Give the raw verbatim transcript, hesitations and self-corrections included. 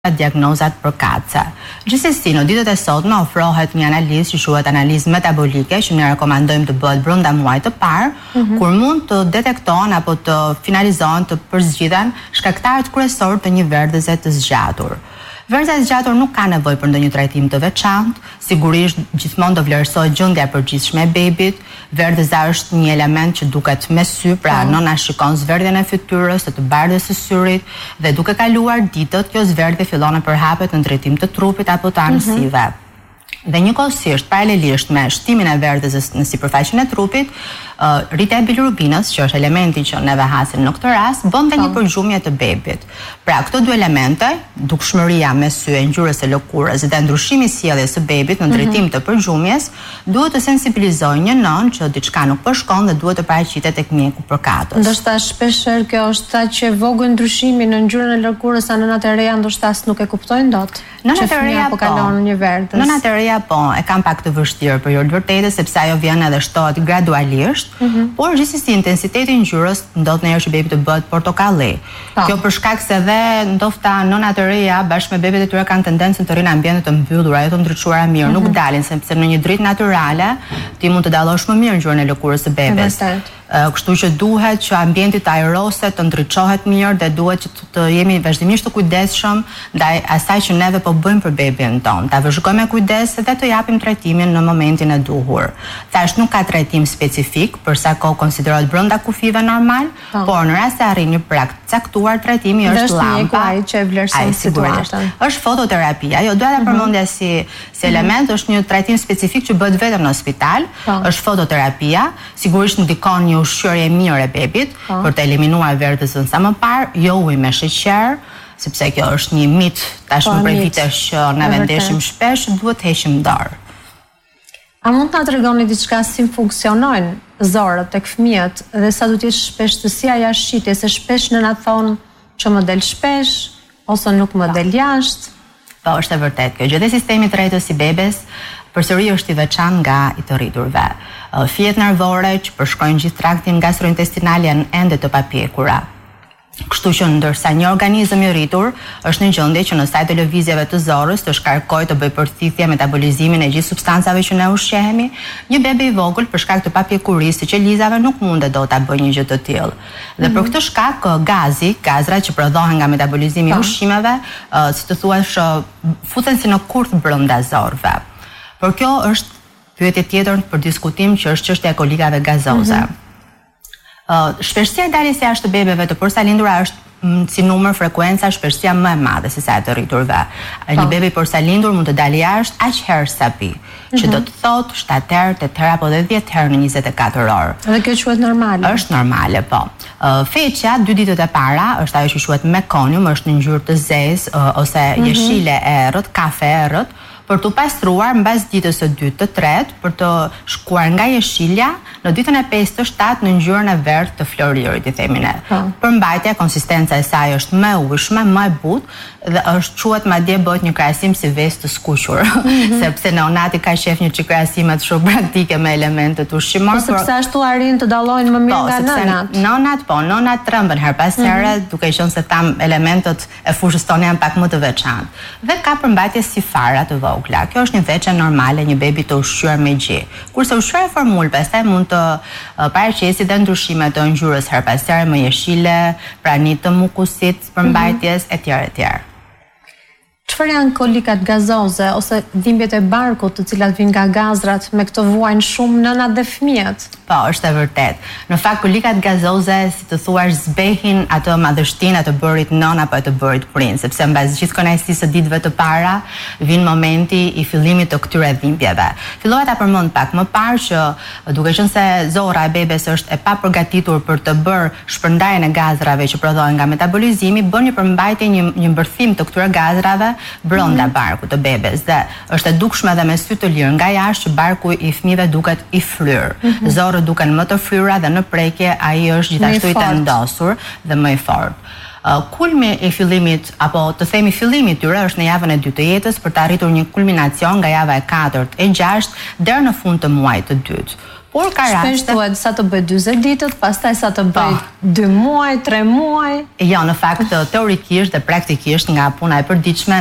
diagnozat për kaca. Gjithsesi, në ditët e sotme ofrohet një analizë që quhet analizë metabolike, që ne rekomandojmë të bëhet brenda muajit të parë, mm-hmm. kur mund të detektohen apo të finalizohen, të përzgjidhen shkaktarët kryesor të një verdhëze të zgjatur. Verdhëza e zgjatur nuk ka nevojë për ndonjë trajtim të veçantë, sigurisht gjithmonë do vlerësohet gjendja e përgjithshme e bebit. Verdhëza është një element që duket me sy, pra oh. nëna shikon zverdhjen e fytyrës, të bardhës së syrit dhe duke kaluar ditët, kjo zverdhje fillon të përhapet në drejtim të trupit apo të anësive. Mm-hmm. Dhe njëkohësisht, paralelisht me shtimin e verdhëzës në sipërfaqen e trupit, uh, rritja e bilirubinës, që është elementi që neve hasim në këtë rast, bën dhe një përgjumje të bebit. Pra, këto dy elemente, dukshmëria me sy e ngjyrës së lëkurës dhe ndryshimi i sjelljes së bebit në drejtim të përgjumjes, duhet të sensibilizojë një nën që diçka nuk po shkon dhe duhet të paraqitet tek mjeku përkatës. Ndoshta shpeshherë kjo është aq e vogël ndryshimi në ngjyrën e lëkurës sa nënat e reja ndoshta as nuk e kuptojnë dot. Nënat e reja po kalon një verdhës. Nënat e reja po, e kam pak të vështirë për jo të vërtetë, sepse ajo vjen edhe shtohet gradualisht, mm-hmm. por gjithsesi intensiteti i ngjyrës ndodh ndonjëherë që bebi të bëhet portokalli. Kjo për shkak se dhe ndoshta nënat e reja bashkë me bebet e tyre kanë tendencën të rrinë në ambiente të mbyllura, jo të ndriçuara mirë, mm-hmm. nuk dalin sepse në një dritë natyrale ti mund të dallosh më mirë ngjyrën e lëkurës së bebes. Kështu që duhet që ambienti të ajroset, të ndriçohet mirë dhe duhet që të jemi vazhdimisht të kujdesshëm ndaj asaj që neve po bëjmë për bebin ton. Ta vëzhgojmë me kujdes dhe të japim trajtimin në momentin e duhur. Thash nuk ka trajtim specifik, për sa kohë konsiderohet brenda kufive normal, oh. por në rast se arrin një prag të caktuar, trajtimi është, është llampa. Ai që e vlerëson situatën. Është fototerapia. Jo, doja ta përmendja si si element, mm-hmm. është një trajtim specifik që bëhet vetëm në spital. Oh. Është fototerapia, sigurisht ndikon një ushqyerje mirë e bebit oh. për të eliminuar verdhësën sa më parë, jo ujë me sheqer, sepse kjo është një mit tashmë për vitesh që ne vendeshim shpesh, duhet të heqim dorë. A mund ta tregoni diçka si funksionojnë zorët tek fëmijët dhe sa duhet të jetë shpeshtësia jashtë shitjes, se shpesh nënat thonë që më del shpesh ose nuk më del jashtë. Po, është e vërtetë kjo. Gjithë sistemi i rrethës i bebes përsëri është i veçantë nga i të rriturve. Fijet nervore që përshkojnë gjithë traktin gastrointestinal janë ende të papjekura. Kështu që ndërsa një organizëm i rritur është në gjendje që në saj të lëvizjeve të zorrës të shkarkojë të bëjë përthithje metabolizimin e gjithë substancave që ne ushqehemi, një bebe i vogël për shkak të papjekurisë të qelizave nuk mundet dot ta bëjë një gjë të tillë. Dhe mm-hmm. për këtë shkak gazi, gazrat që prodhohen nga metabolizimi i ushqimeve, si të thuash, futen si në kurth brenda zorrëve. Por kjo është pyetje tjetër për diskutim që është çështja e kolikave gazoze. Mm-hmm. Uh, shpeshësia e daljes jashtë të bebeve të përsalindura është mm, si numër frekuenca shpeshësia më e madhe se sa e të rriturve. Oh. Një bebe i përsalindur mund të dalë jashtë aq herë sa pi, mm-hmm. që do të thotë shtatë herë, tetë herë apo edhe dhjetë herë në njëzet e katër orë. Dhe kjo quhet normale? Është normale, po. Uh, feqja, dy ditët e para, është ajo që quhet mekonium, është në ngjyrë të zezë uh, ose mm-hmm. jeshile e errët, kafe e errët, për të pastruar mbas ditës së dytë të tretë, për të shkuar nga jeshilja në ditën e pesë të shtatë në ngjyrën e verdhë të floririt, i themi ne. Oh. Përmbajtja, konsistenca e saj është më e ujshme, më e butë dhe është quhet madje bëhet një krahasim si vezë të skuqur, mm-hmm. sepse neonati ka shef një çik krahasime shumë praktike me elementet ushqimore. Po sepse ashtu arrin të dallojnë më mirë po, nga nënat. Nënat, po, nënat trembën her pas here, mm-hmm. duke qenë se tam elementet e fushës tonë janë pak më të veçantë. Dhe ka përmbajtje si fara të vogla. Kjo është një veçe normale një bebi të ushqyer me gjë. Kurse ushqyerja e formul pastaj mund të uh, paraqesë dhe ndryshime të ngjyrës her pas here, më jeshile, pranit të mukusit, përmbajtjes mm-hmm. etj etj. Çfarë janë kolikat gazoze ose dhimbjet e barkut, të cilat vijnë nga gazrat, me këto vuajnë shumë nënat dhe fëmijët? Po, është e vërtetë. Në fakt kolikat gazoze, si të thuash, zbehin atë madhështinë e të bërit nën apo e të bërit prind, sepse mbas gjithë kënaqësisë së ditëve të para vjen momenti i fillimit të këtyre dhimbjeve. Fillova ta përmend pak më parë që duke qenë se zorra e bebes është e papërgatitur për të bërë shpërndarjen e gazrave që prodhohen nga metabolizimi, bën një përmbajtje, një, një mbërthim të këtyre gazrave brenda mm-hmm. barkut të bebes dhe është e dukshme edhe me sy të lirë nga jashtë që barku i fëmijëve duket i fryrë. Mm-hmm. Zorët duken më të fryra dhe në prekje ai është gjithashtu i tendosur dhe më i fortë. Uh, kulmi i fillimit apo të themi fillimi i tyre është në javën e dytë të jetës për të arritur një kulminacion nga java e katërt e gjashtë deri në fund të muajit të dytë. Por ka raste. Shpesh thuhet sa të bëj dyzet ditët, pastaj sa të bëj dy muaj, tre muaj. Jo, në fakt teorikisht dhe praktikisht nga puna e përditshme